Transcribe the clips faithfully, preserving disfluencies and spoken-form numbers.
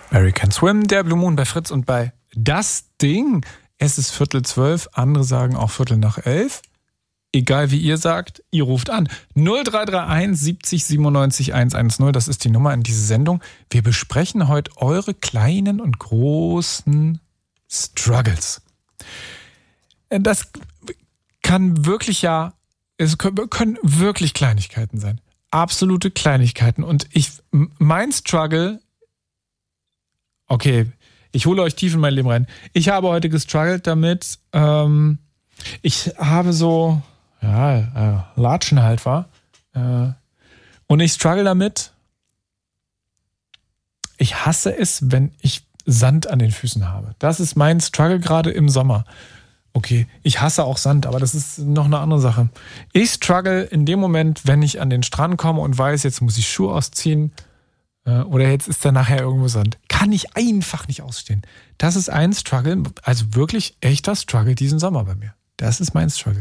Mary Can Swim, der Blue Moon bei Fritz und bei Das Ding. Es ist Viertel zwölf, andere sagen auch Viertel nach elf. Egal wie ihr sagt, ihr ruft an. null drei drei eins siebzig siebenundneunzig hundertzehn, das ist die Nummer in diese Sendung. Wir besprechen heute eure kleinen und großen Struggles. Das kann wirklich ja, es können wirklich Kleinigkeiten sein. Absolute Kleinigkeiten. Und ich, mein Struggle, okay, ich hole euch tief in mein Leben rein. Ich habe heute gestruggelt damit, ähm, ich habe so, ja, äh, Latschen halt war. Äh, und ich struggle damit. Ich hasse es, wenn ich Sand an den Füßen habe. Das ist mein Struggle gerade im Sommer. Okay, ich hasse auch Sand, aber das ist noch eine andere Sache. Ich struggle in dem Moment, wenn ich an den Strand komme und weiß, jetzt muss ich Schuhe ausziehen äh, oder jetzt ist da nachher irgendwo Sand. Kann ich einfach nicht ausstehen. Das ist ein Struggle, also wirklich echter Struggle diesen Sommer bei mir. Das ist mein Struggle.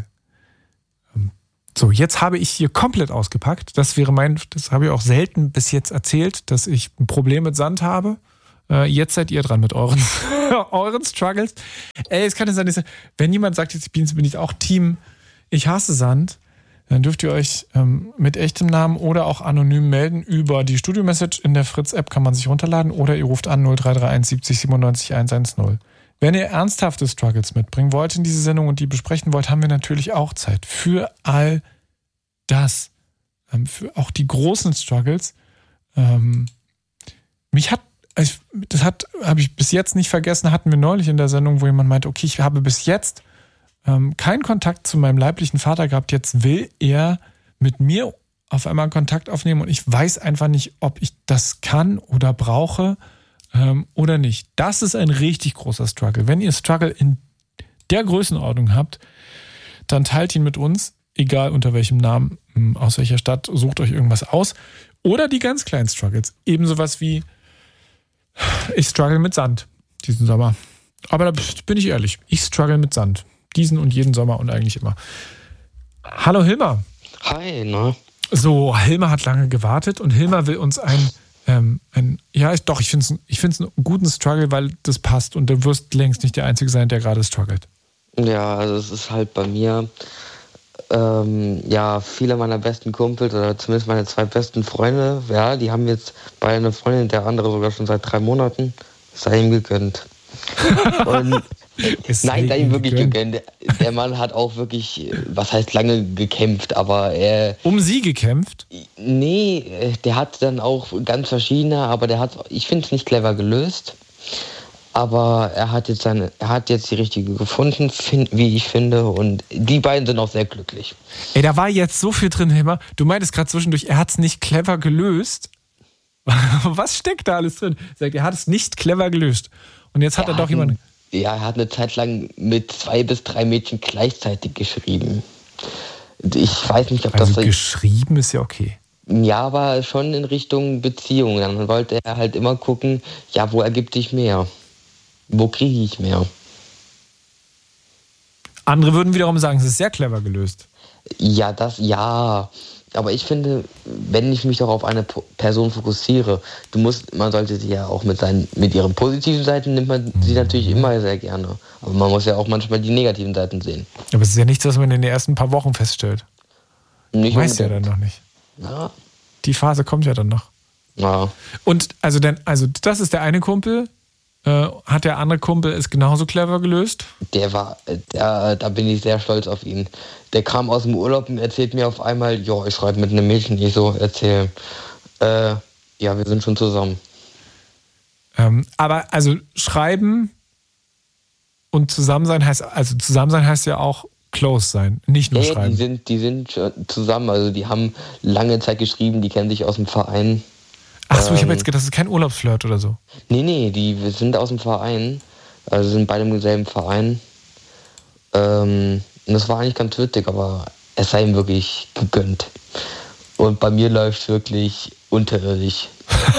So, jetzt habe ich hier komplett ausgepackt. Das wäre mein, das habe ich auch selten bis jetzt erzählt, dass ich ein Problem mit Sand habe. Äh, jetzt seid ihr dran mit euren, euren Struggles. Ey, es kann ja sein, wenn jemand sagt, jetzt bin, bin ich auch Team, ich hasse Sand, dann dürft ihr euch ähm, mit echtem Namen oder auch anonym melden über die Studio-Message in der Fritz-App, kann man sich runterladen, oder ihr ruft an null drei drei eins siebzig siebenundneunzig hundertzehn. Wenn ihr ernsthafte Struggles mitbringen wollt in diese Sendung und die besprechen wollt, haben wir natürlich auch Zeit für all das. Ähm, für auch die großen Struggles. Ähm, mich hat, ich, das hat, habe ich bis jetzt nicht vergessen, hatten wir neulich in der Sendung, wo jemand meinte, okay, ich habe bis jetzt ähm, keinen Kontakt zu meinem leiblichen Vater gehabt, jetzt will er mit mir auf einmal Kontakt aufnehmen und ich weiß einfach nicht, ob ich das kann oder brauche. Oder nicht. Das ist ein richtig großer Struggle. Wenn ihr Struggle in der Größenordnung habt, dann teilt ihn mit uns, egal unter welchem Namen, aus welcher Stadt, sucht euch irgendwas aus. Oder die ganz kleinen Struggles. Eben sowas wie, ich struggle mit Sand diesen Sommer. Aber da bin ich ehrlich, ich struggle mit Sand. Diesen und jeden Sommer und eigentlich immer. Hallo Hilmar. Hi, ne? So, Hilmar hat lange gewartet und Hilmar will uns ein Ähm, ein, ja, ich, doch, ich finde es ich find's einen guten Struggle, weil das passt und du wirst längst nicht der Einzige sein, der gerade struggelt. Ja, also es ist halt bei mir, ähm, ja, viele meiner besten Kumpels oder zumindest meine zwei besten Freunde, ja, die haben jetzt bei einer Freundin, der andere sogar schon seit drei Monaten, sei ihm gegönnt. Und nein, sei ihm wirklich gegönnt. gegönnt. Der Mann hat auch wirklich, was heißt lange gekämpft, aber er... Um sie gekämpft? Nee, der hat dann auch ganz verschiedene, aber der hat, ich finde es nicht clever gelöst. Aber er hat jetzt seine, er hat jetzt die richtige gefunden, find, wie ich finde, und die beiden sind auch sehr glücklich. Ey, da war jetzt so viel drin, Hilmar. Du meintest gerade zwischendurch, er hat es nicht clever gelöst. Was steckt da alles drin? Er sagt, er hat es nicht clever gelöst. Und jetzt hat er, er doch jemanden... Ja, er hat eine Zeit lang mit zwei bis drei Mädchen gleichzeitig geschrieben. Ich weiß nicht, ob also das... geschrieben ist ja okay. Ja, aber schon in Richtung Beziehung. Dann wollte er halt immer gucken, ja, wo ergibt sich mehr? Wo kriege ich mehr? Andere würden wiederum sagen, es ist sehr clever gelöst. Ja, das, ja... Aber ich finde, wenn ich mich doch auf eine Person fokussiere, du musst, man sollte sie ja auch mit seinen, mit ihren positiven Seiten nimmt man sie natürlich immer sehr gerne. Aber man muss ja auch manchmal die negativen Seiten sehen. Aber es ist ja nichts, was man in den ersten paar Wochen feststellt. Nicht weiß ja dann noch nicht. Ja. Die Phase kommt ja dann noch. Ja. Und also denn, also das ist der eine Kumpel. Äh, hat der andere Kumpel es genauso clever gelöst? Der war, der, da bin ich sehr stolz auf ihn. Der kam aus dem Urlaub und erzählt mir auf einmal, ja, ich schreibe mit einem Mädchen, ich so, erzähl. Äh, ja, wir sind schon zusammen. Ähm, aber also schreiben und zusammen sein heißt, also zusammen sein heißt ja auch close sein, nicht nur ja, schreiben. Die sind, die sind schon zusammen, also die haben lange Zeit geschrieben, die kennen sich aus dem Verein. Achso, ich habe jetzt gedacht, das ist kein Urlaubsflirt oder so. Nee, nee, die sind aus dem Verein, also sind beide im selben Verein. Ähm, und das war eigentlich ganz witzig, aber es sei ihm wirklich gegönnt. Und bei mir läuft es wirklich unterirdisch.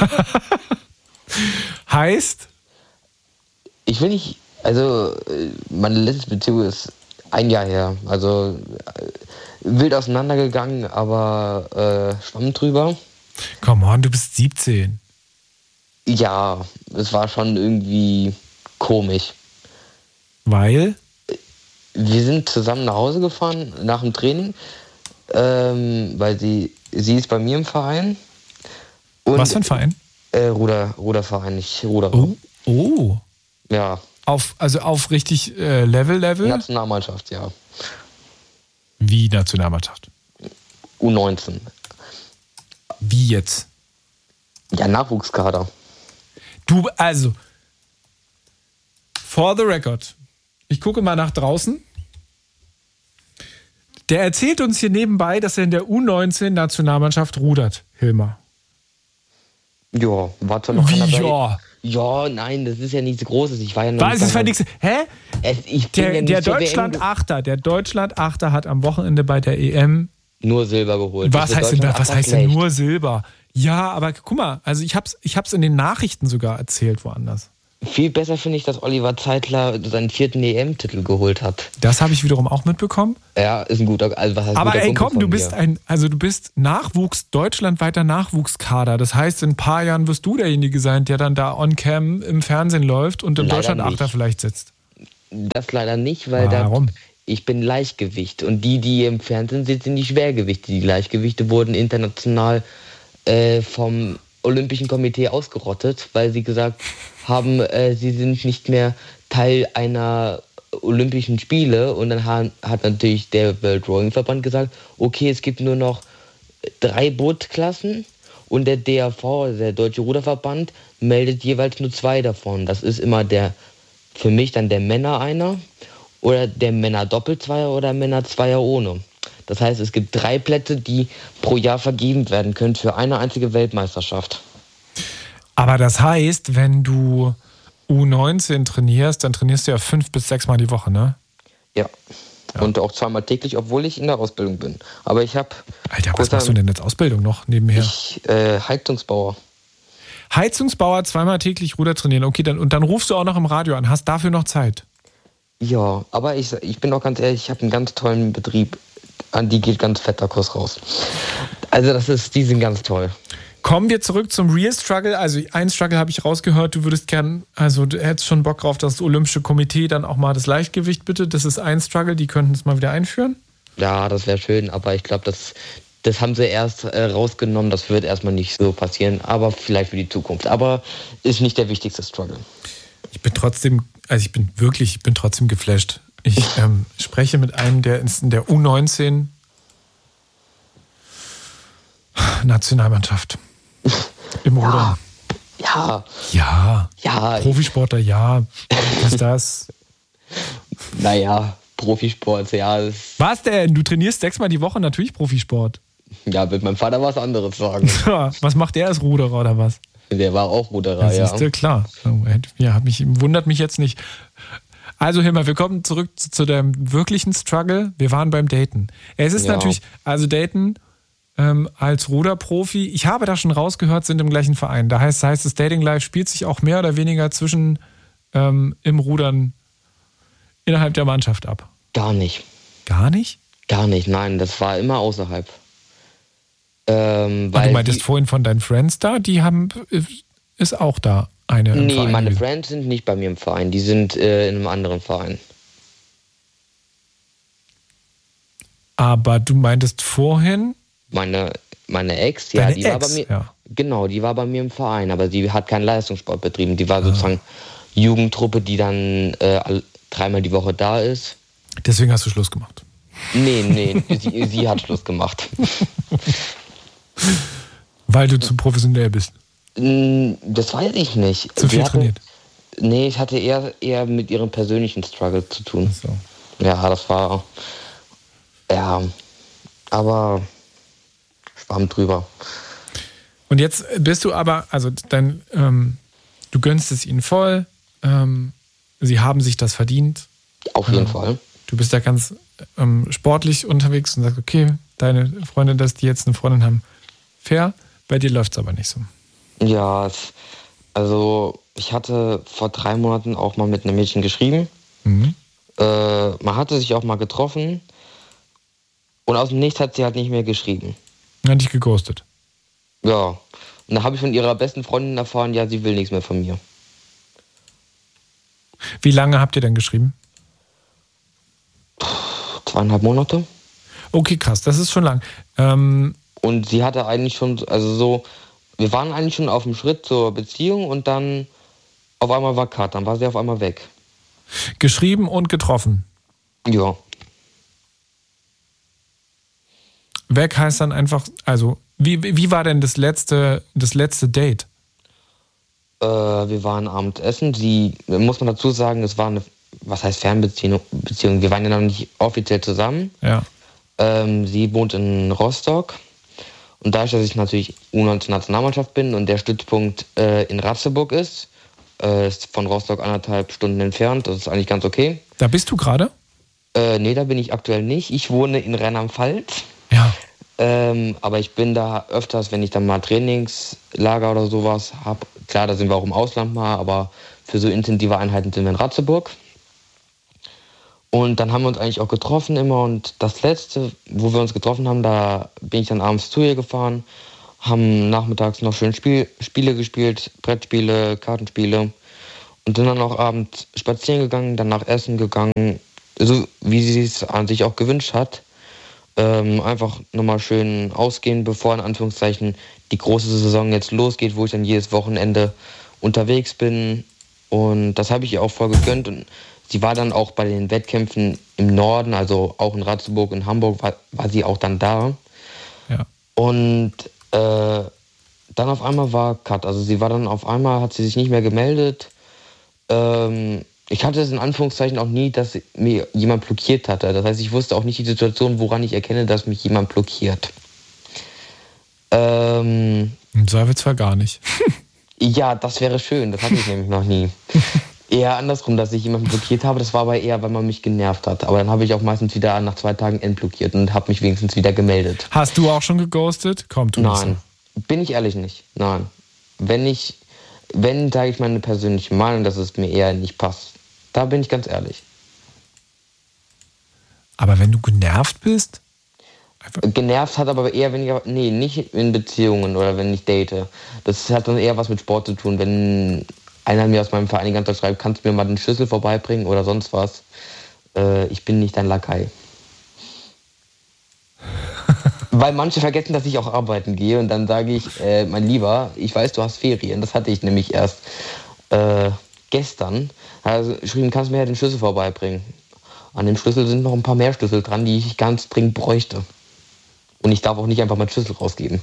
Heißt? Ich will nicht, also meine letzte Beziehung ist ein Jahr her, also wild auseinandergegangen, aber äh, schwamm drüber. Come on, du bist siebzehn. Ja, es war schon irgendwie komisch. Weil? Wir sind zusammen nach Hause gefahren nach dem Training, ähm, weil sie, sie ist bei mir im Verein. Und, was für ein Verein? Äh, Ruder, Ruderverein, ich rudere. Oh, oh. Ja. Auf, also auf richtig äh, Level, Level? Nationalmannschaft, ja. Wie Nationalmannschaft? U neunzehn. Wie jetzt? Ja, Nachwuchskader. Du, also, for the record, ich gucke mal nach draußen. Der erzählt uns hier nebenbei, dass er in der U neunzehn Nationalmannschaft rudert, Hilmar. Ja, war zwar noch Wie, keiner bei. ja? Ja, nein, das ist ja nichts Großes. Ich war ja noch Was ist für nichts? Hä? Es, ich bin Der, ja nicht der zur Deutschland-Achter, der Deutschland-Achter hat am Wochenende bei der E M nur Silber geholt. Was heißt, denn, was heißt denn schlecht. nur Silber? Ja, aber guck mal, also ich hab's, ich hab's in den Nachrichten sogar erzählt woanders. Viel besser finde ich, dass Oliver Zeitler seinen vierten E M-Titel geholt hat. Das habe ich wiederum auch mitbekommen. Ja, ist ein guter, also was heißt Aber guter ey, Kumpel komm, von du bist mir. ein, also du bist Nachwuchs, deutschlandweiter Nachwuchskader. Das heißt, in ein paar Jahren wirst du derjenige sein, der dann da on cam im Fernsehen läuft und im Leider Deutschland-Achter nicht. vielleicht sitzt. Das leider nicht, weil Warum? da ich bin Leichtgewicht und die, die im Fernsehen sind, sind die Schwergewichte. Die Leichtgewichte wurden international äh, vom Olympischen Komitee ausgerottet, weil sie gesagt haben, äh, sie sind nicht mehr Teil einer Olympischen Spiele. Und dann ha- hat natürlich der World Rowing Verband gesagt, okay, es gibt nur noch drei Bootklassen und der D R V, also der Deutsche Ruderverband, meldet jeweils nur zwei davon. Das ist immer der, für mich dann der Männer einer oder der Männer Doppelzweier oder Männer Zweier ohne. Das heißt, es gibt drei Plätze, die pro Jahr vergeben werden können für eine einzige Weltmeisterschaft. Aber das heißt, wenn du U neunzehn trainierst, dann trainierst du ja fünf bis sechs Mal die Woche, ne? Ja. ja. Und auch zweimal täglich, obwohl ich in der Ausbildung bin. Aber ich habe... Alter, was machst du denn jetzt Ausbildung noch nebenher? Ich, äh, Heizungsbauer. Heizungsbauer, zweimal täglich Ruder trainieren. Okay, dann, und dann rufst du auch noch im Radio an. Hast dafür noch Zeit? Ja, aber ich, ich bin auch ganz ehrlich, ich habe einen ganz tollen Betrieb. An die geht ganz fetter Kurs raus. Also das ist, die sind ganz toll. Kommen wir zurück zum Real Struggle. Also ein Struggle habe ich rausgehört. Du würdest gern, also du hättest schon Bock drauf, dass das Olympische Komitee dann auch mal das Leichtgewicht bitte. Das ist ein Struggle, die könnten es mal wieder einführen. Ja, das wäre schön, aber ich glaube, das, das haben sie erst äh, rausgenommen. Das wird erstmal nicht so passieren, aber vielleicht für die Zukunft. Aber ist nicht der wichtigste Struggle. Ich bin trotzdem, also ich bin wirklich, ich bin trotzdem geflasht. Ich ähm, spreche mit einem, der ist in der U neunzehn Nationalmannschaft. Im Rudern. Ja. Ja. Ja. Profisportler, ja. Was ist das? Naja, Profisport, ja. Das, Was denn? Du trainierst sechsmal die Woche, natürlich Profisport. ja, wird mein Vater was anderes sagen. Was macht der als Ruderer oder was? Der war auch Ruderer, ja. Siehst du, klar. Ja, hat mich, wundert mich jetzt nicht. Also Hilmar, wir kommen zurück zu, zu dem wirklichen Struggle. Wir waren beim Daten. Es ist Ja. natürlich, also Daten ähm, als Ruderprofi, ich habe da schon rausgehört, sind im gleichen Verein. Da heißt, das heißt, das Dating Life spielt sich auch mehr oder weniger zwischen ähm, im Rudern innerhalb der Mannschaft ab. Gar nicht. Gar nicht? Gar nicht, nein. Das war immer außerhalb. Ähm, Ah, weil du meintest die, vorhin von deinen Friends da, die haben, ist auch da eine im Nee, Verein meine gewesen. Friends sind nicht bei mir im Verein. Die sind äh, in einem anderen Verein. Aber du meintest vorhin, Meine, meine Ex, ja, Deine die war Ex, bei mir. ja. Genau, die war bei mir im Verein, aber sie hat keinen Leistungssport betrieben. Die war sozusagen Jugendtruppe, die dann äh, all- dreimal die Woche da ist. deswegen hast du Schluss gemacht. Nee, nee, sie, sie hat Schluss gemacht. Weil du zu professionell bist. Mm, Das weiß ich nicht. Zu Sie viel hatte, trainiert. Nee, ich hatte eher, eher mit ihrem persönlichen Struggle zu tun. So. Ja, das war. Ja, aber schwamm drüber. Und jetzt bist du aber, also dein, ähm, du gönnst es ihnen voll, ähm, sie haben sich das verdient. Auf jeden Ja. Fall. Du bist da ganz ähm, sportlich unterwegs und sagst, okay, deine Freundin, dass die jetzt eine Freundin haben, fair, bei dir läuft es aber nicht so. Ja, es, also ich hatte vor drei Monaten auch mal mit einem Mädchen geschrieben. Mhm. Äh, man hatte sich auch mal getroffen und aus dem Nichts hat sie halt nicht mehr geschrieben. Hat dich geghostet. Ja, Und da habe ich von ihrer besten Freundin erfahren, ja, sie will nichts mehr von mir. Wie lange habt ihr denn geschrieben? Zweieinhalb Monate. Okay, krass, das ist schon lang. Ähm, und sie hatte eigentlich schon, also so, wir waren eigentlich schon auf dem Schritt zur Beziehung und dann auf einmal war Cut, dann war sie auf einmal weg. Geschrieben und getroffen? Ja. Weg heißt dann einfach, also, wie, wie war denn das letzte, das letzte Date? Äh, wir waren abends essen. Sie, muss man dazu sagen, es war eine, was heißt Fernbeziehung? Beziehung. Wir waren ja noch nicht offiziell zusammen. Ja. Ähm, sie wohnt in Rostock. Und dadurch, dass ich natürlich U neunzehn-Nationalmannschaft bin und der Stützpunkt äh, in Ratzeburg ist, äh, ist von Rostock anderthalb Stunden entfernt. Das ist eigentlich ganz okay. Da bist du gerade? Äh, nee, da bin ich aktuell nicht. Ich wohne in Rheinland-Pfalz. Ja. Ähm, aber ich bin da öfters, wenn ich dann mal Trainingslager oder sowas habe. Klar, da sind wir auch im Ausland mal, aber für so intensive Einheiten sind wir in Ratzeburg. Und dann haben wir uns eigentlich auch getroffen immer. Und das Letzte, wo wir uns getroffen haben, da bin ich dann abends zu ihr gefahren, haben nachmittags noch schön Spiel, Spiele gespielt, Brettspiele, Kartenspiele. Und sind dann auch abends spazieren gegangen, danach essen gegangen, so wie sie es an sich auch gewünscht hat. Ähm, einfach nochmal schön ausgehen, bevor in Anführungszeichen die große Saison jetzt losgeht, wo ich dann jedes Wochenende unterwegs bin. Und das habe ich ihr auch voll gegönnt. Und sie war dann auch bei den Wettkämpfen im Norden, also auch in Ratzeburg, in Hamburg, war, war sie auch dann da. Ja. Und äh, dann auf einmal war Cut. Also sie war dann auf einmal, hat sie sich nicht mehr gemeldet. Ähm, Ich hatte es in Anführungszeichen auch nie, dass mir jemand blockiert hatte. Das heißt, ich wusste auch nicht die Situation, woran ich erkenne, dass mich jemand blockiert. Ähm, Im Zweifelsfall gar nicht. ja, das wäre schön. Das hatte ich nämlich noch nie. Eher andersrum, dass ich jemanden blockiert habe. Das war aber eher, weil man mich genervt hat. Aber dann habe ich auch meistens wieder nach zwei Tagen entblockiert und habe mich wenigstens wieder gemeldet. Hast du auch schon geghostet? Komm, tu Nein, nicht so. bin ich ehrlich nicht. Nein. Wenn ich, wenn, sage ich meine persönliche Meinung, dass es mir eher nicht passt. Da bin ich ganz ehrlich. Aber wenn du genervt bist? Einfach. Genervt hat aber eher, wenn ich, nee, nicht in Beziehungen oder wenn ich date. Das hat dann eher was mit Sport zu tun. Wenn einer mir aus meinem Verein die ganze Zeit schreibt, kannst du mir mal den Schlüssel vorbeibringen oder sonst was. Äh, ich bin nicht dein Lakai. Weil manche vergessen, dass ich auch arbeiten gehe und dann sage ich, äh, mein Lieber, ich weiß, du hast Ferien. Das hatte ich nämlich erst äh, gestern. Also geschrieben, kannst du mir ja den Schlüssel vorbeibringen. An dem Schlüssel sind noch ein paar mehr Schlüssel dran, die ich ganz dringend bräuchte. Und ich darf auch nicht einfach meinen Schlüssel rausgeben.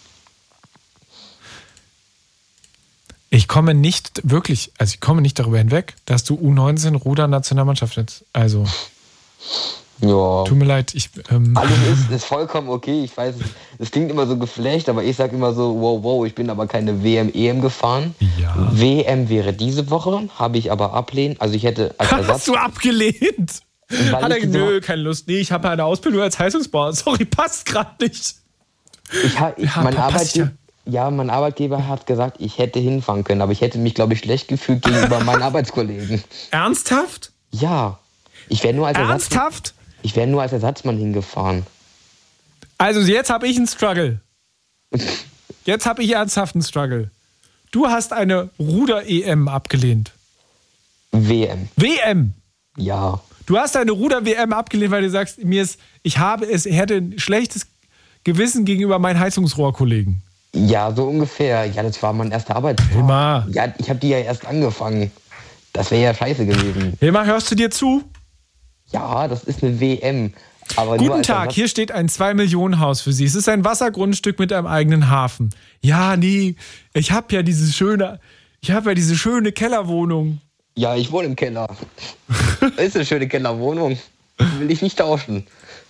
Ich komme nicht wirklich, also ich komme nicht darüber hinweg, dass du U neunzehn Ruder-Nationalmannschaft jetzt, also ja. Tut mir leid, ich... Ähm, Alles ist, ist vollkommen okay, ich weiß, es klingt immer so geflecht, aber ich sag immer so, wow, wow, ich bin aber keine W M, E M gefahren. Ja. W M wäre diese Woche, habe ich aber ablehnt, also ich hätte als Ersatz... Hast du abgelehnt? Hat er, nö, keine Lust. Nee, ich habe eine Ausbildung als Heizungsbauer. Sorry, passt gerade nicht. Ich, ich, ja, mein passt ja. Arbeitgeber, ja, mein Arbeitgeber hat gesagt, ich hätte hinfahren können, aber ich hätte mich, glaube ich, schlecht gefühlt gegenüber meinen Arbeitskollegen. Ernsthaft? Ja. Ich wäre nur als Ernsthaft? Ersatzmann, ich wäre nur als Ersatzmann hingefahren. Also jetzt habe ich einen Struggle. Jetzt habe ich ernsthaft einen Struggle. Du hast eine Ruder-E M abgelehnt. W M. W M? Ja. Du hast eine Ruder-W M abgelehnt, weil du sagst, mir ist, ich habe es, ich hätte ein schlechtes Gewissen gegenüber meinen Heizungsrohrkollegen. Ja, so ungefähr. Ja, das war mein erster Arbeitstag. Hilmar. Ja, ich habe die ja erst angefangen. Das wäre ja scheiße gewesen. Hilmar, hörst du dir zu? Ja, das ist eine W M. Aber Guten nur als Tag, Ersatz- hier steht ein zwei Millionen Haus für Sie. Es ist ein Wassergrundstück mit einem eigenen Hafen. Ja, nee, ich habe ja diese schöne, ich habe ja diese schöne Kellerwohnung. Ja, ich wohne im Keller. Das ist eine schöne Kellerwohnung. Will ich nicht tauschen.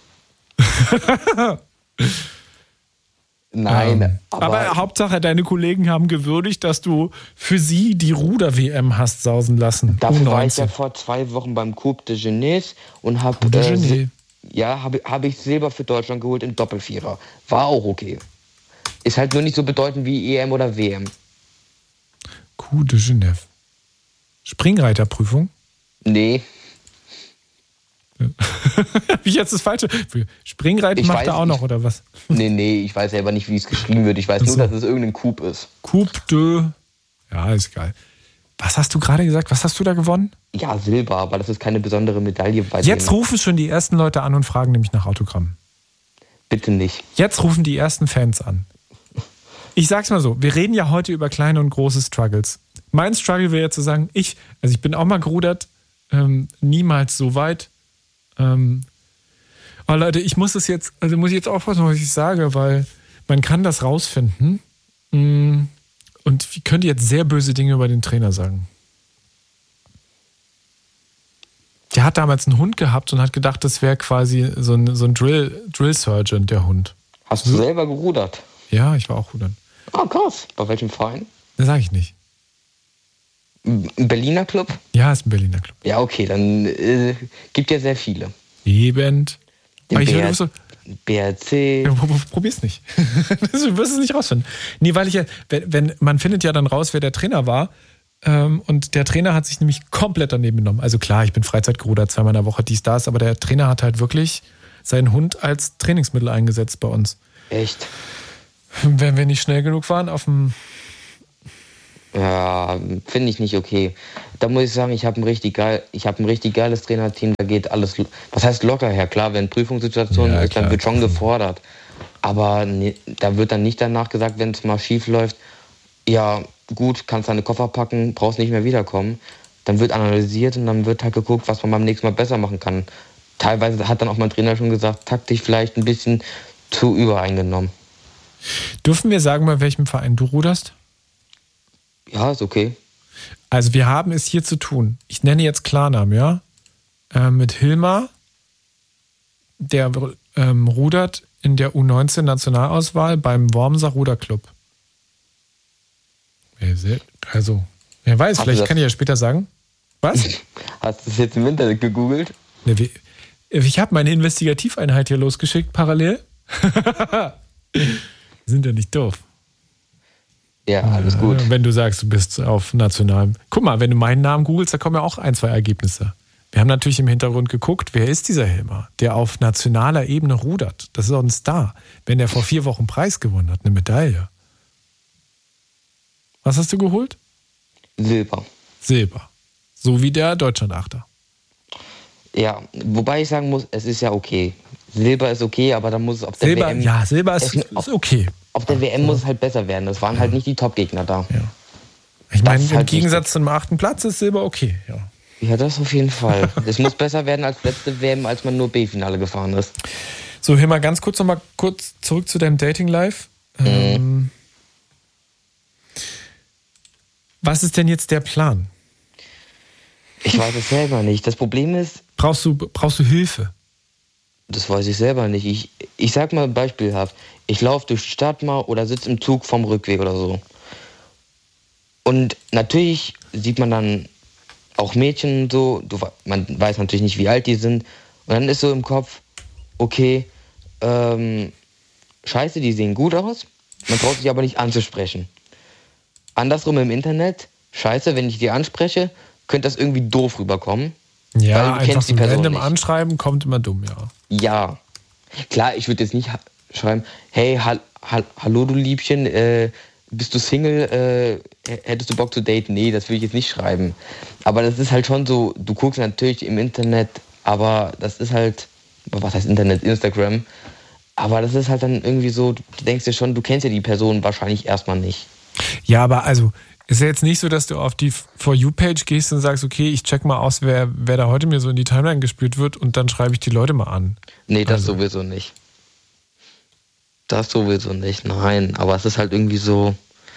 Nein, Ähm, aber, aber Hauptsache, deine Kollegen haben gewürdigt, dass du für sie die Ruder-W M hast sausen lassen. dafür U war ich ja neunzehn. vor zwei Wochen beim Coupe de Genève und habe Coupe de äh, Genève. Si- ja, habe hab ich Silber für Deutschland geholt im Doppelvierer. War auch okay. Ist halt nur nicht so bedeutend wie E M oder W M. Coupe de Genève. Springreiterprüfung? Nee. Wie jetzt das Falsche? Springreiten Ich macht weiß, er auch noch, ich, oder was? Nee, nee, ich weiß selber nicht, wie es geschrieben wird. Ich weiß Also. nur, dass es irgendein Coup ist. Coup de... Ja, ist geil. Was hast du gerade gesagt? Was hast du da gewonnen? Ja, Silber, aber das ist keine besondere Medaille bei Jetzt denen. rufen schon die ersten Leute an und fragen nämlich nach Autogramm. Bitte nicht. Jetzt rufen die ersten Fans an. Ich sag's mal so, wir reden ja heute über kleine und große Struggles. Mein Struggle wäre jetzt zu sagen, ich, also ich bin auch mal gerudert, ähm, niemals so weit. Ähm, aber Leute, ich muss es jetzt, also muss ich jetzt aufpassen, was ich sage, weil man kann das rausfinden. Und ich könnte jetzt sehr böse Dinge über den Trainer sagen. Der hat damals einen Hund gehabt und hat gedacht, das wäre quasi so ein, so ein Drill, Drill Surgeon, der Hund. Hast du selber gerudert? Ja, ich war auch rudern. Ah, krass. Bei welchem Verein? Das sage ich nicht. Ein Berliner Club? Ja, ist ein Berliner Club. Ja, okay, dann äh, gibt ja sehr viele. Eben. Den ich B R, so, B R C. Ja, probier's nicht. Du wirst es nicht rausfinden. Nee, weil ich ja, wenn, wenn, man findet ja dann raus, wer der Trainer war. Ähm, und der Trainer hat sich nämlich komplett daneben genommen. Also klar, ich bin Freizeitgeruder, zweimal in der Woche, dies, das, aber der Trainer hat halt wirklich seinen Hund als Trainingsmittel eingesetzt bei uns. Echt? Wenn wir nicht schnell genug waren auf dem... Ja, finde ich nicht okay. Da muss ich sagen, ich habe ein richtig geil, ich habe ein richtig geiles Trainerteam, da geht alles, was heißt locker her, klar, wenn Prüfungssituationen Ja, ist, klar. dann wird schon gefordert. Aber ne, da wird dann nicht danach gesagt, wenn es mal schief läuft, ja gut, kannst deine Koffer packen, brauchst nicht mehr wiederkommen. Dann wird analysiert und dann wird halt geguckt, was man beim nächsten Mal besser machen kann. Teilweise hat dann auch mein Trainer schon gesagt, taktisch vielleicht ein bisschen zu übereingenommen. Dürfen wir sagen, bei welchem Verein du ruderst? Ja, ist okay. Also wir haben es hier zu tun. Ich nenne jetzt Klarnamen, ja? Äh, mit Hilmar, der ähm, rudert in der U neunzehn Nationalauswahl beim Wormser Ruderclub. Also, wer weiß, Hast vielleicht kann ich ja später sagen. Was? Hast du das jetzt im Internet gegoogelt? Ne, wie, ich habe meine Investigativeinheit hier losgeschickt, parallel. Sind ja nicht doof. Ja, alles gut. Wenn du sagst, du bist auf nationalem. Guck mal, wenn du meinen Namen googelst, da kommen ja auch ein, zwei Ergebnisse. Wir haben natürlich im Hintergrund geguckt, wer ist dieser Hilmar, der auf nationaler Ebene rudert. Das ist auch ein Star. Wenn der vor vier Wochen Preis gewonnen hat, eine Medaille. Was hast du geholt? Silber. Silber. So wie der Deutschlandachter. Ja, wobei ich sagen muss, es ist ja okay. Silber ist okay, aber dann muss es auf der Silber, W M... ja, Silber ist, es, ist okay. Auf der W M muss es halt besser werden. Das waren halt nicht die Top-Gegner da. Ja. Ich meine, ist im halt Gegensatz wichtig. zum achten Platz ist Silber okay. Ja. Ja, das auf jeden Fall. Es muss besser werden als letzte W M, als man nur B-Finale gefahren ist. So, hier mal ganz kurz noch mal kurz zurück zu deinem Dating-Life. Mhm. Ähm, was ist denn jetzt der Plan? Ich weiß es selber nicht. Das Problem ist, Brauchst du, brauchst du Hilfe? das weiß ich selber nicht. Ich, ich sag mal beispielhaft, ich laufe durch die Stadt mal oder sitze im Zug vom Rückweg oder so. Und natürlich sieht man dann auch Mädchen so, du, man weiß natürlich nicht, wie alt die sind. Und dann ist so im Kopf, okay, ähm, scheiße, die sehen gut aus, man traut sich aber nicht anzusprechen. Andersrum im Internet, scheiße, wenn ich die anspreche, könnte das irgendwie doof rüberkommen. Ja, Weil du einfach kennst so die Person random nicht. anschreiben kommt immer dumm, ja. Ja. Klar, ich würde jetzt nicht ha- schreiben, hey, ha- ha- hallo du Liebchen, äh, bist du Single, äh, hättest du Bock zu daten? Nee, das würde ich jetzt nicht schreiben. Aber das ist halt schon so, du guckst natürlich im Internet, aber das ist halt, was heißt Internet, Instagram, aber das ist halt dann irgendwie so, du denkst dir schon, du kennst ja die Person wahrscheinlich erstmal nicht. Ja, aber also, ist ja jetzt nicht so, dass du auf die For You-Page gehst und sagst, okay, ich check mal aus, wer, wer da heute mir so in die Timeline gespült wird und dann schreibe ich die Leute mal an. Nee, das Also. sowieso nicht. Das sowieso nicht, nein. Aber es ist halt irgendwie so.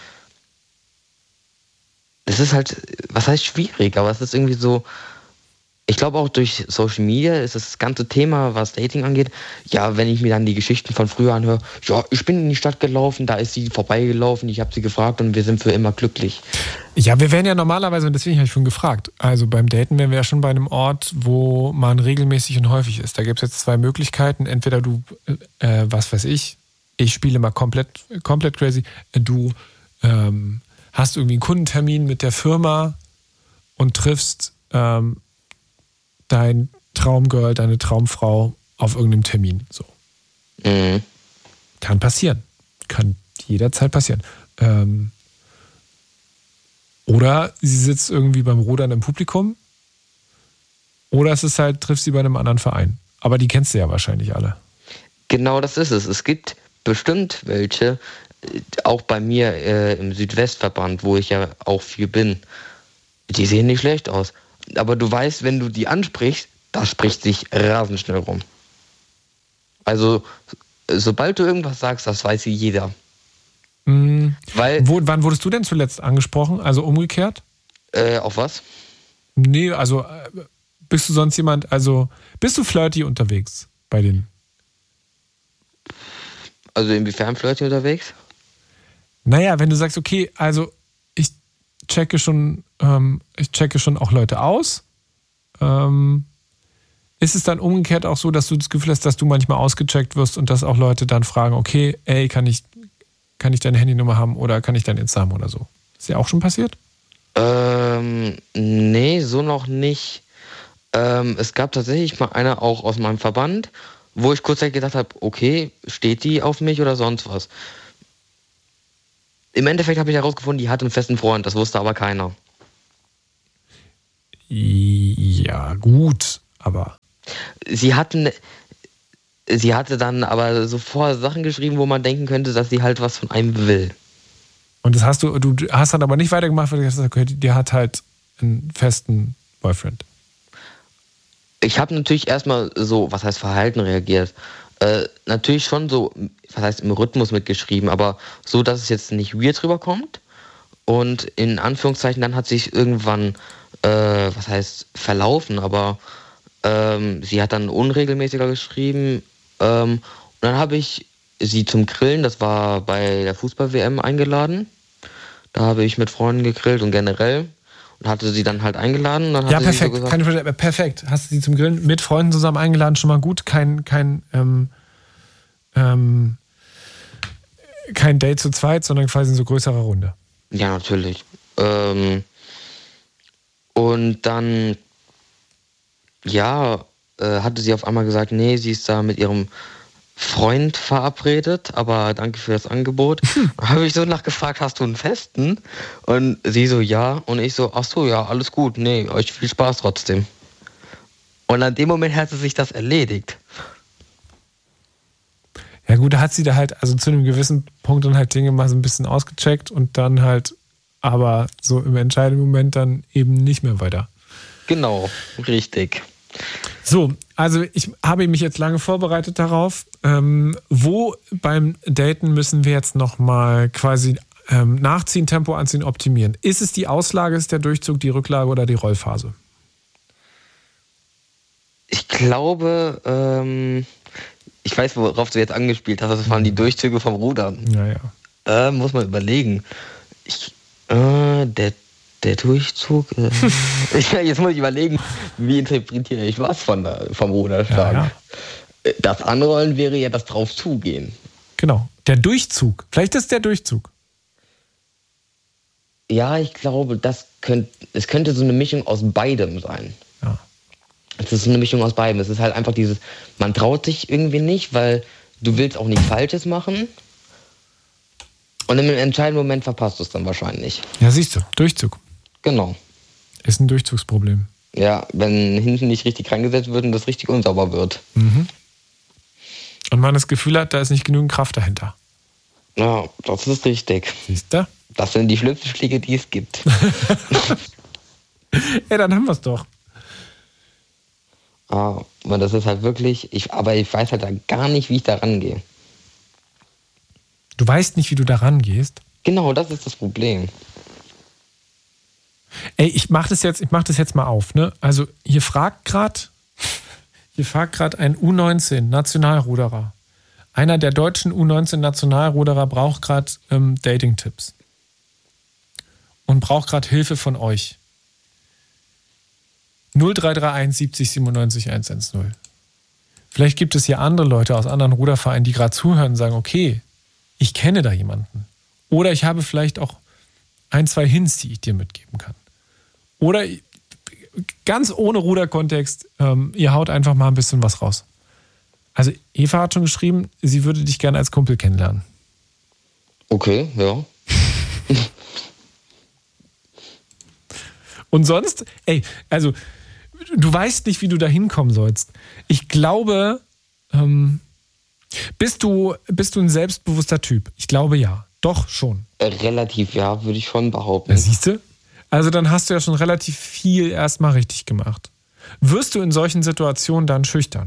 Es ist halt, was heißt schwierig, aber es ist irgendwie so. Ich glaube auch durch Social Media ist das ganze Thema, was Dating angeht, ja, wenn ich mir dann die Geschichten von früher anhöre, ja, ich bin in die Stadt gelaufen, da ist sie vorbeigelaufen, ich habe sie gefragt und wir sind für immer glücklich. Ja, wir wären ja normalerweise, und deswegen habe ich schon gefragt, also beim Daten wären wir ja schon bei einem Ort, wo man regelmäßig und häufig ist. Da gibt es jetzt zwei Möglichkeiten. Entweder du, äh, was weiß ich, ich spiele mal komplett, komplett crazy, du ähm, hast irgendwie einen Kundentermin mit der Firma und triffst ähm, dein Traumgirl, deine Traumfrau auf irgendeinem Termin. So. Mhm. Kann passieren. Kann jederzeit passieren. Ähm, oder sie sitzt irgendwie beim Rudern im Publikum. Oder es ist halt, trifft sie bei einem anderen Verein. Aber die kennst du ja wahrscheinlich alle. Genau das ist es. Es gibt bestimmt welche, auch bei mir äh, im Südwestverband, wo ich ja auch viel bin, die sehen nicht schlecht aus. Aber du weißt, wenn du die ansprichst, das spricht sich rasend schnell rum. Also, sobald du irgendwas sagst, das weiß jeder. Mhm. Weil, Wo, wann wurdest du denn zuletzt angesprochen? Also umgekehrt? äh, auf was? Nee, also äh, bist du sonst jemand, also bist du flirty unterwegs bei denen? Also inwiefern flirty unterwegs? Naja, wenn du sagst, okay, also ich checke schon, ähm, ich checke schon auch Leute aus, ähm, ist es dann umgekehrt auch so, dass du das Gefühl hast, dass du manchmal ausgecheckt wirst und dass auch Leute dann fragen, okay, ey, kann ich, kann ich deine Handynummer haben oder kann ich dein Insta haben oder so? Ist dir auch schon passiert? Ähm, nee, so noch nicht. Ähm, es gab tatsächlich mal eine auch aus meinem Verband, wo ich kurz gedacht habe, okay, steht die auf mich oder sonst was? Im Endeffekt habe ich herausgefunden, die hat einen festen Freund, das wusste aber keiner. Ja, gut, aber... Sie hatten, sie hatte dann aber so vorher Sachen geschrieben, wo man denken könnte, dass sie halt was von einem will. Und das hast du, du hast dann aber nicht weitergemacht, weil du gesagt hast, okay, die hat halt einen festen Boyfriend. Ich habe natürlich erstmal so, was heißt Verhalten reagiert. Äh, natürlich schon so, was heißt im Rhythmus mitgeschrieben, aber so, dass es jetzt nicht weird rüberkommt. Und in Anführungszeichen, dann hat sich irgendwann, äh, was heißt verlaufen, aber ähm, sie hat dann unregelmäßiger geschrieben. Ähm, und dann habe ich sie zum Grillen, das war bei der Fußball-W M eingeladen. Da habe ich mit Freunden gegrillt und generell. Und hatte sie dann halt eingeladen. Dann Ja, hatte perfekt. Sie so gesagt, Keine Frage, perfekt. Hast du sie zum Grillen mit Freunden zusammen eingeladen, schon mal gut. Kein, kein, ähm, ähm, kein Date zu zweit, sondern quasi in so größerer Runde. ja, natürlich. Ähm, und dann, ja, äh, hatte sie auf einmal gesagt, nee, sie ist da mit ihrem Freund verabredet, aber danke für das Angebot. Da habe ich so nachgefragt, hast du einen festen? Und sie so, ja. Und ich so, ach so, ja, alles gut. Nee, euch viel Spaß trotzdem. Und an dem Moment hatte sich das erledigt. Ja gut, da hat sie da halt, also zu einem gewissen Punkt dann halt Dinge mal so ein bisschen ausgecheckt und dann halt, aber so im entscheidenden Moment dann eben nicht mehr weiter. Genau, richtig. So, also ich habe mich jetzt lange vorbereitet darauf. Ähm, wo beim Daten müssen wir jetzt nochmal quasi ähm, nachziehen, Tempo anziehen, optimieren? Ist es die Auslage, ist der Durchzug, die Rücklage oder die Rollphase? Ich glaube, ähm, ich weiß, worauf du jetzt angespielt hast. Das waren die Durchzüge vom Rudern. Ja, ja. Äh, muss man überlegen. Ich, äh, der, der Durchzug. Äh, ich, jetzt muss ich überlegen, wie interpretiere ich was von der, vom Ruderschlag. Ja, ja. Das Anrollen wäre ja das drauf zugehen. Genau. Der Durchzug. Vielleicht ist der Durchzug. Ja, ich glaube, das könnte, es könnte so eine Mischung aus beidem sein. Ja. Es ist eine Mischung aus beidem. Es ist halt einfach dieses, man traut sich irgendwie nicht, weil du willst auch nichts Falsches machen. Und im entscheidenden Moment verpasst du es dann wahrscheinlich. Ja, siehst du. Durchzug. Genau. Ist ein Durchzugsproblem. Ja, wenn hinten nicht richtig reingesetzt wird und das richtig unsauber wird. Mhm. Und man das Gefühl hat, da ist nicht genügend Kraft dahinter. Ja, das ist richtig. Siehst du? Das sind die schlimmsten Schläge, die es gibt. Ey, dann haben wir es doch. Ah, aber das ist halt wirklich, ich, aber ich weiß halt da gar nicht, wie ich da rangehe. Du weißt nicht, wie du da rangehst. Genau, das ist das Problem. Ey, ich mach das jetzt, ich mach das jetzt mal auf, ne? Also hier fragt gerade, hier fragt gerade ein U neunzehn Nationalruderer. Einer der deutschen U neunzehn Nationalruderer braucht gerade ähm, Dating-Tipps. Und braucht gerade Hilfe von euch. null drei drei eins siebzig siebenundneunzig hundertzehn. Vielleicht gibt es hier andere Leute aus anderen Rudervereinen, die gerade zuhören und sagen, okay, ich kenne da jemanden. Oder ich habe vielleicht auch ein, zwei Hints, die ich dir mitgeben kann. Oder ganz ohne Ruderkontext, ähm, ihr haut einfach mal ein bisschen was raus. Also Eva hat schon geschrieben, sie würde dich gerne als Kumpel kennenlernen. Okay, ja. Und sonst, ey, also du weißt nicht, wie du da hinkommen sollst. Ich glaube, ähm, bist du, bist du ein selbstbewusster Typ? Ich glaube ja. Doch, schon. Äh, relativ, ja, würde ich schon behaupten. Ja, siehst du? Also dann hast du ja schon relativ viel erstmal richtig gemacht. Wirst du in solchen Situationen dann schüchtern?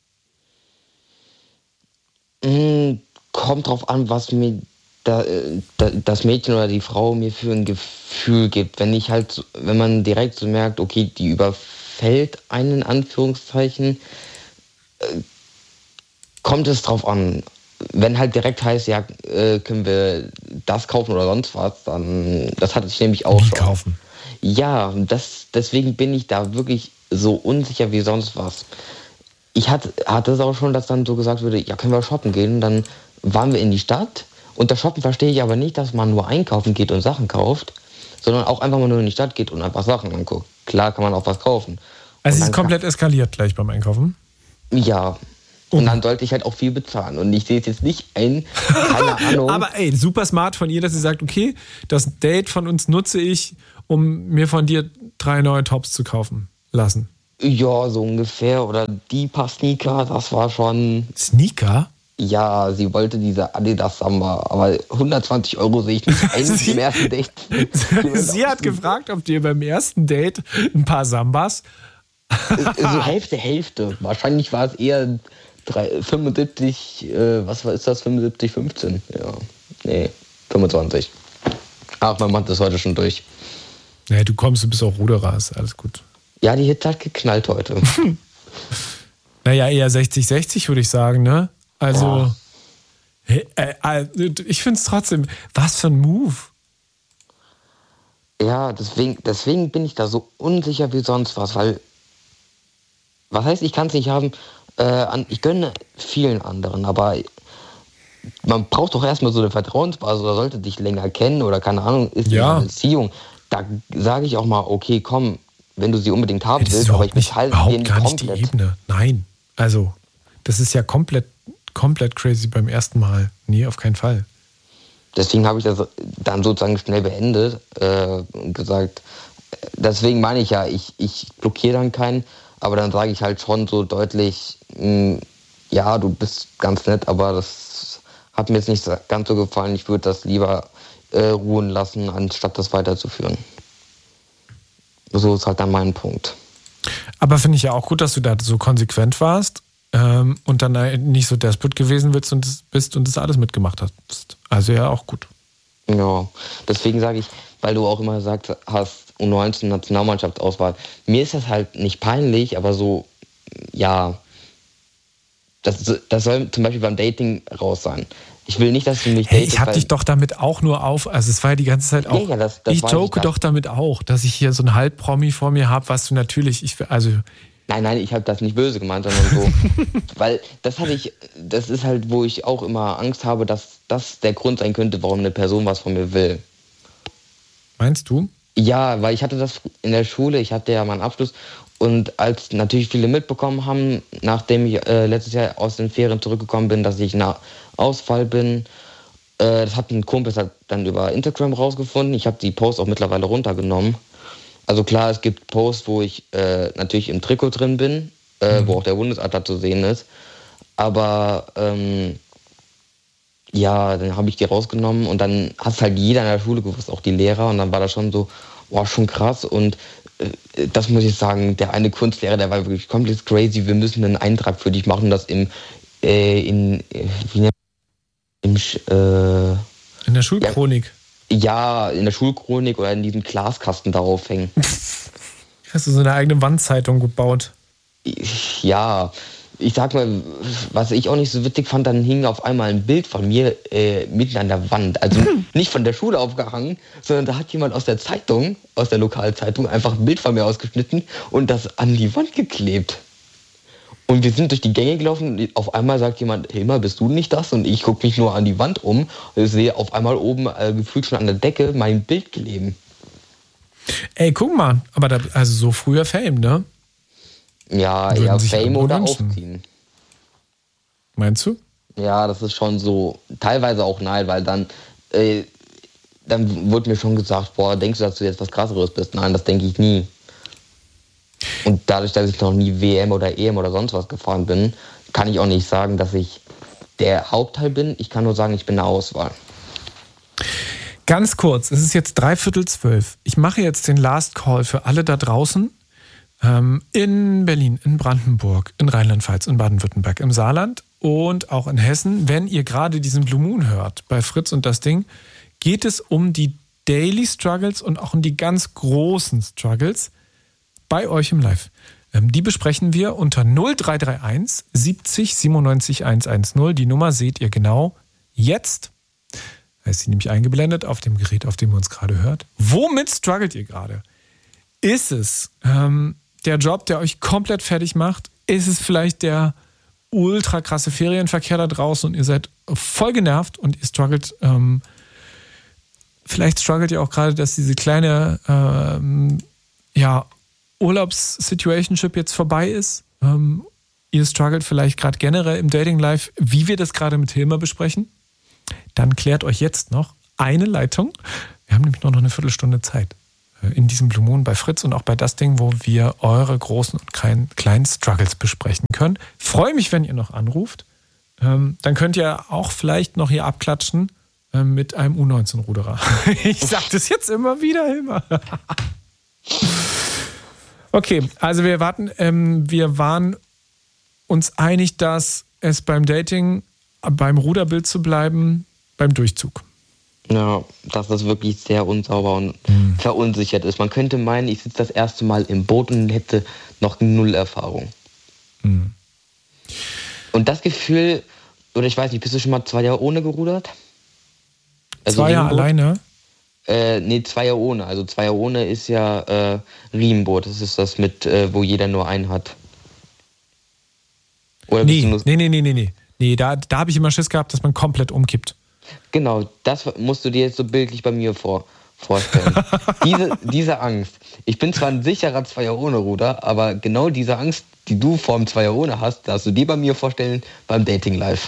Mm, kommt drauf an, was mir da, da, das Mädchen oder die Frau mir für ein Gefühl gibt. Wenn ich halt, so- wenn man direkt so merkt, okay, die überfällt einen in Anführungszeichen, äh, kommt es drauf an. Wenn halt direkt heißt, ja, äh, können wir das kaufen oder sonst was, dann, das hatte ich nämlich auch Nie schon. kaufen. Ja, das, deswegen bin ich da wirklich so unsicher wie sonst was. Ich hatte, hatte es auch schon, dass dann so gesagt wurde, ja, können wir shoppen gehen? Dann waren wir in die Stadt. Unter Shoppen verstehe ich aber nicht, dass man nur einkaufen geht und Sachen kauft, sondern auch einfach mal nur in die Stadt geht und einfach Sachen anguckt. Klar kann man auch was kaufen. Also Und es dann ist komplett eskaliert gleich beim Einkaufen. Ja. Und dann sollte ich halt auch viel bezahlen. Und ich sehe es jetzt nicht ein, keine Ahnung. Aber ey, super smart von ihr, dass sie sagt, okay, das Date von uns nutze ich, um mir von dir drei neue Tops zu kaufen lassen. Ja, so ungefähr. Oder die paar Sneaker, das war schon... Sneaker? Ja, sie wollte diese Adidas Samba, aber hundertzwanzig Euro sehe ich nicht ein Sie- im ersten Date. Sie hat gefragt, ob dir beim ersten Date ein paar Sambas. So Hälfte, Hälfte. Wahrscheinlich war es eher drei, fünfundsiebzig, äh, was war, ist das, fünfundsiebzig, fünfzehn? Ja, nee, fünfundzwanzig. Ach, mein Mann ist heute schon durch. Nee, du kommst, du bist auch Ruderer, ist alles gut. Ja, die Hitze hat geknallt heute. Naja, eher sechzig sechzig würde ich sagen, ne? Also, hey, äh, äh, ich finde es trotzdem, was für ein Move. Ja, deswegen, deswegen bin ich da so unsicher wie sonst was, weil, was heißt, ich kann es nicht haben, äh, an, ich gönne vielen anderen, aber man braucht doch erstmal so eine Vertrauensbasis oder sollte dich länger kennen oder keine Ahnung, ist Ja. eine Beziehung. Da sage ich auch mal, okay, komm, wenn du sie unbedingt haben Das ist willst, aber ich überhaupt nicht, bezahle dir überhaupt nicht gar nicht die komplett. Ebene. Nein, also, das ist ja komplett, komplett crazy beim ersten Mal. Nee, auf keinen Fall. Deswegen habe ich das dann sozusagen schnell beendet äh, und gesagt, deswegen meine ich ja, ich, ich blockiere dann keinen, aber dann sage ich halt schon so deutlich, mh, ja, du bist ganz nett, aber das hat mir jetzt nicht so- ganz so gefallen. Ich würde das lieber äh, ruhen lassen, anstatt das weiterzuführen. So ist halt dann mein Punkt. Aber finde ich ja auch gut, dass du da so konsequent warst ähm, und dann nicht so desperate gewesen bist und das, bist und das alles mitgemacht hast. Also ja, auch gut. Ja, deswegen sage ich, weil du auch immer gesagt hast, U neunzehn Nationalmannschaftsauswahl, mir ist das halt nicht peinlich, aber so, ja, das, das soll zum Beispiel beim Dating raus sein. Ich will nicht, dass du mich Hey, datest, ich habe weil- dich doch damit auch nur auf, also es war ja die ganze Zeit auch, Ja, ja, das- das ich weiß joke ich, das- doch damit auch, dass ich hier so einen Halbpromi vor mir habe, was du natürlich, ich, also Nein, nein, ich habe das nicht böse gemeint, sondern so. Weil das hatte ich, das ist halt, wo ich auch immer Angst habe, dass das der Grund sein könnte, warum eine Person was von mir will. meinst du? Ja, weil ich hatte das in der Schule, ich hatte ja meinen Abschluss und als natürlich viele mitbekommen haben, nachdem ich äh, letztes Jahr aus den Ferien zurückgekommen bin, dass ich nach Ausfall bin, äh, das hat ein Kumpel halt dann über Instagram rausgefunden. Ich habe die Posts auch mittlerweile runtergenommen. Also klar, es gibt Posts, wo ich äh, natürlich im Trikot drin bin, äh, mhm. wo auch der Bundesadler zu sehen ist. Aber ähm, ja, dann habe ich die rausgenommen und dann hat es halt jeder in der Schule gewusst, auch die Lehrer. Und dann war das schon so, boah, schon krass. Und äh, das muss ich sagen, der eine Kunstlehrer, der war wirklich komplett crazy. Wir müssen einen Eintrag für dich machen, das im, äh, in, äh, wie nennt man, im, äh, in der Schulchronik. Ja, in der Schulchronik oder in diesem Glaskasten darauf hängen. Hast du so eine eigene Wandzeitung gebaut? Ja, ich sag mal, was ich auch nicht so witzig fand, dann hing auf einmal ein Bild von mir äh, mitten an der Wand. Also nicht von der Schule aufgehangen, sondern da hat jemand aus der Zeitung, aus der Lokalzeitung, einfach ein Bild von mir ausgeschnitten und das an die Wand geklebt. Und wir sind durch die Gänge gelaufen und auf einmal sagt jemand, Hilmar, bist du nicht das? Und ich gucke mich nur an die Wand um und sehe auf einmal oben, äh, gefühlt schon an der Decke, mein Bild kleben. Ey, guck mal, aber da, also so früher Fame, ne? Ja, eher Fame oder aufziehen. Meinst du? Ja, das ist schon so, teilweise auch nein, weil dann, äh, dann wurde mir schon gesagt, boah, denkst du, dass du jetzt was Krasseres bist? Nein, das denke ich nie. Und dadurch, dass ich noch nie W M oder E M oder sonst was gefahren bin, kann ich auch nicht sagen, dass ich der Hauptteil bin. Ich kann nur sagen, ich bin eine Auswahl. Ganz kurz, es ist jetzt dreiviertel zwölf. Ich mache jetzt den Last Call für alle da draußen ähm, in Berlin, in Brandenburg, in Rheinland-Pfalz, in Baden-Württemberg, im Saarland und auch in Hessen. Wenn ihr gerade diesen Blue Moon hört bei Fritz und das Ding, geht es um die Daily Struggles und auch um die ganz großen Struggles bei euch im Live. Ähm, die besprechen wir unter null drei drei eins siebzig siebenundneunzig hundertzehn. Die Nummer seht ihr genau jetzt. Da ist sie nämlich eingeblendet auf dem Gerät, auf dem ihr uns gerade hört. Womit struggelt ihr gerade? Ist es ähm, der Job, der euch komplett fertig macht? Ist es vielleicht der ultra krasse Ferienverkehr da draußen und ihr seid voll genervt und ihr struggelt? Ähm, vielleicht struggelt ihr auch gerade, dass diese kleine ähm, ja, Urlaubs-Situationship jetzt vorbei ist. Ähm, ihr struggelt vielleicht gerade generell im Dating-Life, wie wir das gerade mit Hilma besprechen. Dann klärt euch jetzt noch eine Leitung. Wir haben nämlich nur noch eine Viertelstunde Zeit in diesem Blue Moon bei Fritz und auch bei das Ding, wo wir eure großen und kleinen Struggles besprechen können. Freue mich, wenn ihr noch anruft. Ähm, dann könnt ihr auch vielleicht noch hier abklatschen äh, mit einem U neunzehn Ruderer. Ich sage das jetzt immer wieder, Hilma. Okay, also wir warten. Ähm, wir waren uns einig, dass es beim Dating, beim Ruderbild zu bleiben, beim Durchzug. Ja, dass das wirklich sehr unsauber und mhm. verunsichert ist. Man könnte meinen, ich sitze das erste Mal im Boot und hätte noch null Erfahrung. Mhm. Und das Gefühl, oder ich weiß nicht, bist du schon mal zwei Jahre ohne gerudert? Also zwei Jahre alleine? Äh, nee, zwei Jahre ohne. Also zwei Jahre ohne ist ja äh, Riemenboot. Das ist das mit, äh, wo jeder nur einen hat. Oder nee, nur nee, nee, nee, nee, nee. Nee, da, da habe ich immer Schiss gehabt, dass man komplett umkippt. Genau, das musst du dir jetzt so bildlich bei mir vor, vorstellen. diese, diese Angst. Ich bin zwar ein sicherer Zweier ohne Ruder, aber genau diese Angst, die du vor dem Zweier ohne hast, darfst du dir bei mir vorstellen beim Dating Live.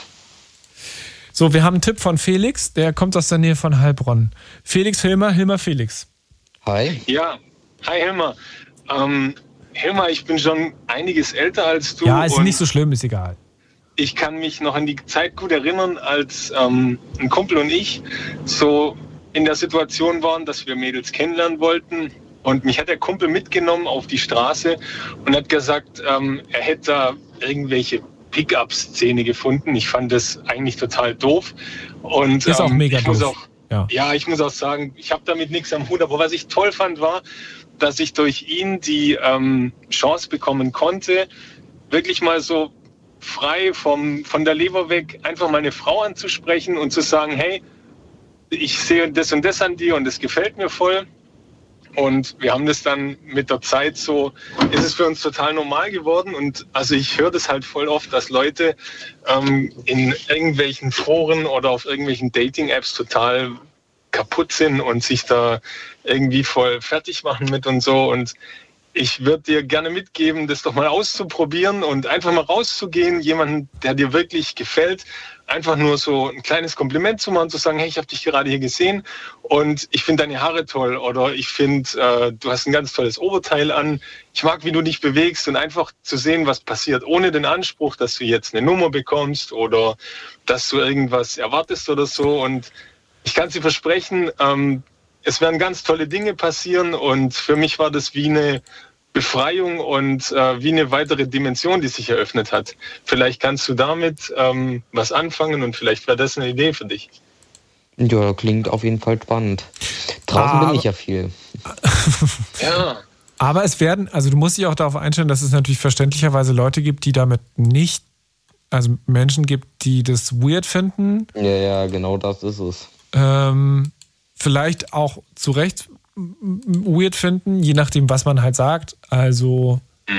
So, wir haben einen Tipp von Felix, der kommt aus der Nähe von Heilbronn. Felix, Hilma, Hilma, Felix. Hi. Ja, hi Hilma. Ähm, Hilma, ich bin schon einiges älter als du. Ja, ist nicht so schlimm, ist egal. Ich kann mich noch an die Zeit gut erinnern, als ähm, ein Kumpel und ich so in der Situation waren, dass wir Mädels kennenlernen wollten. Und mich hat der Kumpel mitgenommen auf die Straße und hat gesagt, ähm, er hätte da irgendwelche Pick-up-Szene gefunden. Ich fand das eigentlich total doof. Und, ist auch ähm, mega ich doof. Muss auch, ja. ja, ich muss auch sagen, ich habe damit nichts am Hut. Aber was ich toll fand, war, dass ich durch ihn die ähm, Chance bekommen konnte, wirklich mal so frei vom, von der Leber weg einfach mal eine Frau anzusprechen und zu sagen, hey, ich sehe das und das an dir und das gefällt mir voll. Und wir haben das dann mit der Zeit so, ist es für uns total normal geworden. Und also ich höre das halt voll oft, dass Leute ähm, in irgendwelchen Foren oder auf irgendwelchen Dating-Apps total kaputt sind und sich da irgendwie voll fertig machen mit und so. Und ich würde dir gerne mitgeben, das doch mal auszuprobieren und einfach mal rauszugehen, jemanden, der dir wirklich gefällt, einfach nur so ein kleines Kompliment zu machen, zu sagen, hey, ich habe dich gerade hier gesehen und ich finde deine Haare toll oder ich finde, äh, du hast ein ganz tolles Oberteil an, ich mag, wie du dich bewegst und einfach zu sehen, was passiert, ohne den Anspruch, dass du jetzt eine Nummer bekommst oder dass du irgendwas erwartest oder so. Und ich kann dir versprechen, ähm, es werden ganz tolle Dinge passieren und für mich war das wie eine Befreiung und äh, wie eine weitere Dimension, die sich eröffnet hat. Vielleicht kannst du damit ähm, was anfangen und vielleicht wäre das eine Idee für dich. Ja, klingt auf jeden Fall spannend. Draußen aber, bin ich ja viel. Ja. Aber es werden, also du musst dich auch darauf einstellen, dass es natürlich verständlicherweise Leute gibt, die damit nicht, also Menschen gibt, die das weird finden. Ja, ja, genau das ist es. Ähm, vielleicht auch zu Recht weird finden, je nachdem, was man halt sagt. Also,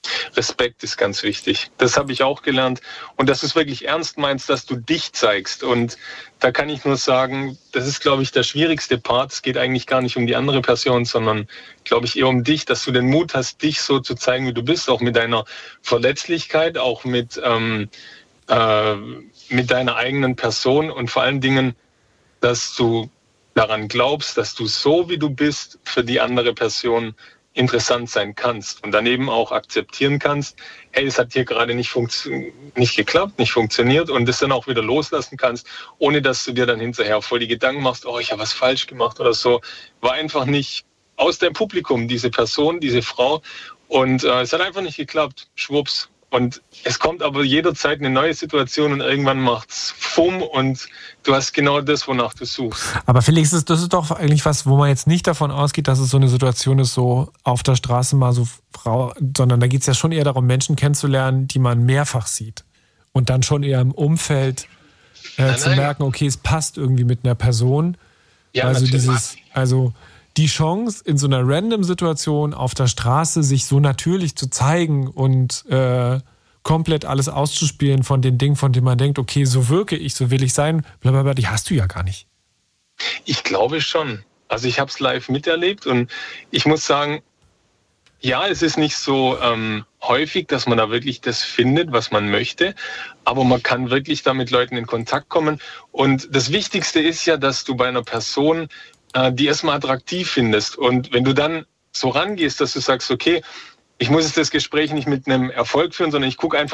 Respekt ist ganz wichtig. Das habe ich auch gelernt. Und dass du es wirklich ernst meinst, dass du dich zeigst. Und da kann ich nur sagen, das ist, glaube ich, der schwierigste Part. Es geht eigentlich gar nicht um die andere Person, sondern, glaube ich, eher um dich, dass du den Mut hast, dich so zu zeigen, wie du bist, auch mit deiner Verletzlichkeit, auch mit, ähm, äh, mit deiner eigenen Person und vor allen Dingen, dass du daran glaubst, dass du so, wie du bist, für die andere Person interessant sein kannst und daneben auch akzeptieren kannst, hey, es hat hier gerade nicht, funktio- nicht geklappt, nicht funktioniert und das dann auch wieder loslassen kannst, ohne dass du dir dann hinterher voll die Gedanken machst, oh, ich habe was falsch gemacht oder so. War einfach nicht aus dem Publikum, diese Person, diese Frau und äh, es hat einfach nicht geklappt, schwupps. Und es kommt aber jederzeit eine neue Situation und irgendwann macht's Fumm und du hast genau das, wonach du suchst. Aber Felix, das ist doch eigentlich was, wo man jetzt nicht davon ausgeht, dass es so eine Situation ist, so auf der Straße mal so Frau, sondern da geht es ja schon eher darum, Menschen kennenzulernen, die man mehrfach sieht. Und dann schon eher im Umfeld äh, nein, zu nein. merken, okay, es passt irgendwie mit einer Person. Ja, also natürlich. dieses, also die Chance, in so einer random Situation auf der Straße sich so natürlich zu zeigen und äh, komplett alles auszuspielen von den Dingen, von denen man denkt, okay, so wirke ich, so will ich sein, blablabla, die hast du ja gar nicht. Ich glaube schon. Also ich habe es live miterlebt und ich muss sagen, ja, es ist nicht so ähm, häufig, dass man da wirklich das findet, was man möchte, aber man kann wirklich da mit Leuten in Kontakt kommen. Und das Wichtigste ist ja, dass du bei einer Person äh, die erstmal attraktiv findest. Und wenn du dann so rangehst, dass du sagst, okay, ich muss jetzt das Gespräch nicht mit einem Erfolg führen, sondern ich gucke einfach,